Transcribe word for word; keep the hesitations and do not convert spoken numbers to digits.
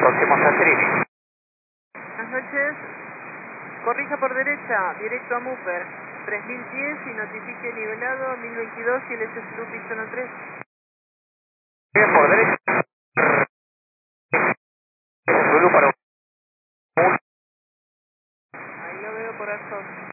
próximo Sastrini. Buenas noches. Corrija por derecha, directo a Muper. tres mil pies y notifique nivelado mil veintidós y el S S L U Pistón tres. Bien, por derecha. Zulu para un... Ahí lo veo, corazón.